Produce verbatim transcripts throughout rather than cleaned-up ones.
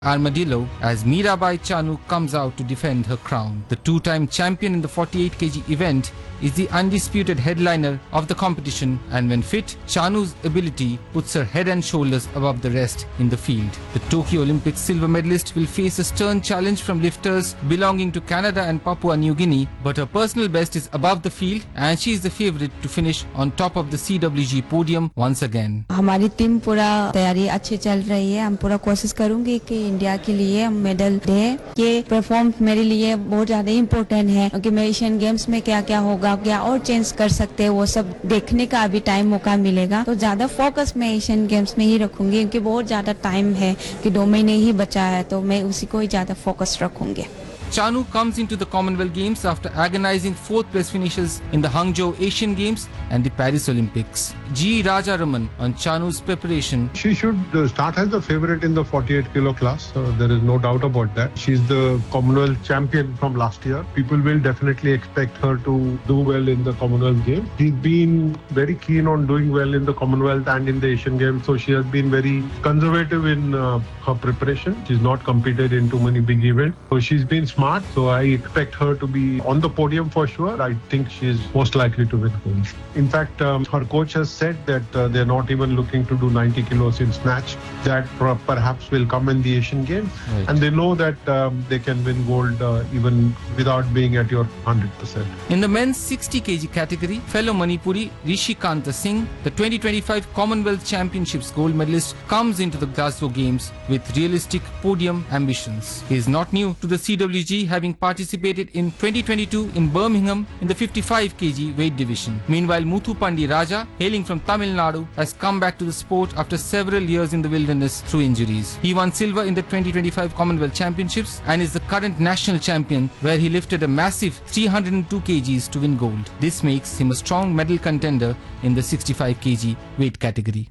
armadillo as Mirabai Chanu comes out to defend her crown. The two-time champion in the forty-eight kilogram event is the undisputed headliner of the competition, and when fit, Chanu's ability puts her head and shoulders above the rest in the field. The Tokyo Olympics silver medalist will face a stern challenge from lifters belonging to Canada and Papua New Guinea, but her personal best is above the field and she is the favorite to finish on top of the C W G podium once again. हमारी team पूरा तैयारी अच्छी चल रही है. हम पूरा कोशिश करूंगी कि इंडिया के लिए हम मेडल दें. ये परफॉर्म मेरे लिए बहुत ज्यादा इम्पोर्टेंट है क्योंकि मैं एशियन गेम्स में क्या क्या होगा, क्या और चेंज कर सकते हैं, वो सब देखने का अभी टाइम मौका मिलेगा. तो ज्यादा फोकस मैं एशियन गेम्स में ही रखूंगी क्योंकि बहुत ज्यादा टाइम है कि दो महीने ही बचा है, तो मैं उसी को ही ज्यादा फोकस रखूंगी. Chanu comes into the Commonwealth Games after agonizing fourth place finishes in the Hangzhou Asian Games and the Paris Olympics. G. Rajaraman on Chanu's preparation. She should uh, start as the favorite in the forty-eight kilo class. So there is no doubt about that. She's the Commonwealth champion from last year. People will definitely expect her to do well in the Commonwealth Games. She's been very keen on doing well in the Commonwealth and in the Asian Games. So she has been very conservative in uh, her preparation. She's not competed in too many big events. So she's been smart. So I expect her to be on the podium for sure. I think she's most likely to win gold. In fact, um, her coach has said that uh, they're not even looking to do ninety kilos in snatch. That per- perhaps will come in the Asian Games. Right. And they know that um, they can win gold uh, even without being at your one hundred percent. In the men's sixty kilogram category, fellow Manipuri Rishi Kanta Singh, the twenty twenty-five Commonwealth Championships gold medalist, comes into the Glasgow Games with realistic podium ambitions. He is not new to the C W G, having participated in twenty twenty-two in Birmingham in the fifty-five kilogram weight division. Meanwhile, Muthu Pandi Raja, hailing from Tamil Nadu, has come back to the sport after several years in the wilderness through injuries. He won silver in the twenty twenty-five Commonwealth Championships and is the current national champion, where he lifted a massive three hundred two kilograms to win gold. This makes him a strong medal contender in the sixty-five kilogram weight category.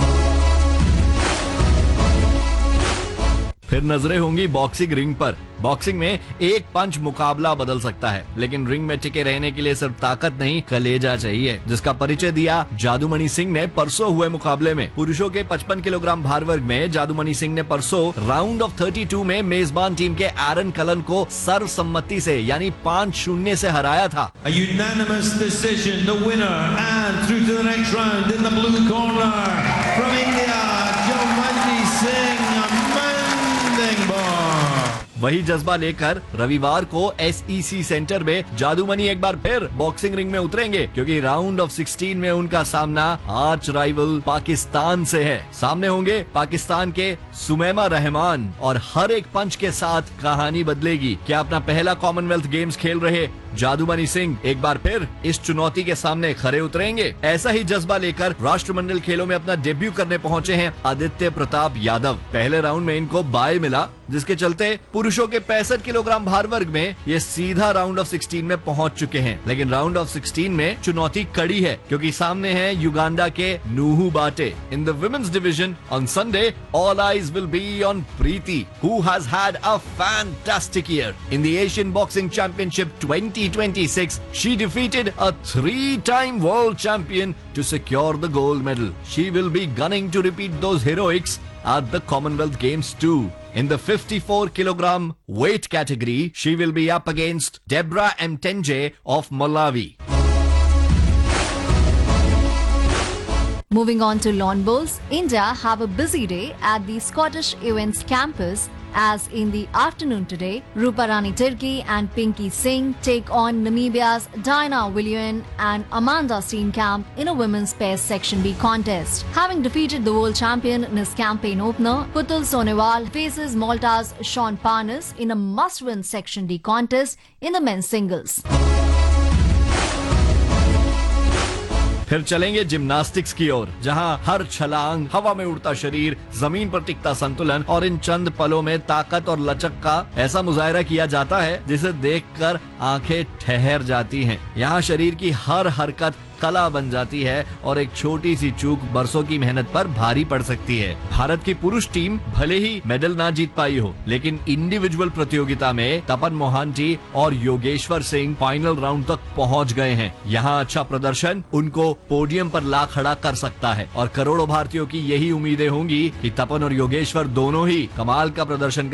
फिर नजरें होंगी boxing ring पर. Boxing में एक पंच मुकाबला बदल सकता है, लेकिन रिंग में टिके रहने के लिए सिर्फ ताकत नहीं, कलेजा चाहिए, जिसका परिचय दिया जादूमणि सिंह ने परसों हुए मुकाबले में. पुरुषों के पचपन किलोग्राम भार वर्ग में जादूमणि सिंह ने परसों राउंड ऑफ बत्तीस में मेजबान टीम के एरन कलन को सर्वसम्मति से यानी पाँच शून्य से हराया था. A unanimous decision, the winner and through to the next round in the blue corner from India, Jadumanti Singh. वही जज्बा लेकर रविवार को एस ई सी सेंटर में जादूमणि एक बार फिर बॉक्सिंग रिंग में उतरेंगे, क्योंकि राउंड ऑफ सोलह में उनका सामना आर्च राइवल पाकिस्तान से है. सामने होंगे पाकिस्तान के सुमैमा रहमान और हर एक पंच के साथ कहानी बदलेगी. क्या अपना पहला कॉमनवेल्थ गेम्स खेल रहे जादूमणि सिंह एक बार फिर इस चुनौती के सामने खरे उतरेंगे? ऐसा ही जज्बा लेकर राष्ट्रमंडल खेलों में अपना डेब्यू करने पहुंचे हैं आदित्य प्रताप यादव. पहले राउंड में इनको बाय मिला, जिसके चलते पुरुषों के पैंसठ किलोग्राम भार वर्ग में ये सीधा राउंड ऑफ सोलह में पहुंच चुके हैं. लेकिन राउंड ऑफ सोलह में चुनौती कड़ी है, क्योंकि सामने है युगांडा के नूहू बाटे. In the women's division on Sunday all eyes will be on Preeti, who has had a fantastic year in the Asian boxing championship twenty twenty-six. She defeated a three-time world champion to secure the gold medal. She will be gunning to repeat those heroics at the Commonwealth Games too. In the fifty-four kilogram weight category, she will be up against Deborah Mtenje of Malawi. Moving on to lawn bowls, India have a busy day at the Scottish Events campus, as in the afternoon today, Ruparani Tirki and Pinky Singh take on Namibia's Dinah Willian and Amanda Steenkamp in a women's pairs Section B contest. Having defeated the world champion in his campaign opener, Putul Sonewal faces Malta's Sean Parnas in a must-win Section D contest in the men's singles. फिर चलेंगे gymnastics की ओर, जहां हर छलांग, हवा में उड़ता शरीर, जमीन पर टिकता संतुलन और इन चंद पलों में ताकत और लचक का ऐसा मुजाहरा किया जाता है जिसे देखकर आंखें ठहर जाती हैं. यहाँ शरीर की हर हरकत कला बन जाती है और एक छोटी सी चूक बरसों की मेहनत पर भारी पड़ सकती है. भारत की पुरुष टीम भले ही मेडल ना जीत पाई हो, लेकिन इंडिविजुअल प्रतियोगिता में तपन मोहांटी और योगेश्वर सिंह फाइनल राउंड तक पहुंच गए हैं. यहाँ अच्छा प्रदर्शन उनको पोडियम पर ला खड़ा कर सकता है और करोड़ों भारतीयों की यही उम्मीदें होंगी कि तपन और योगेश्वर दोनों ही कमाल का प्रदर्शन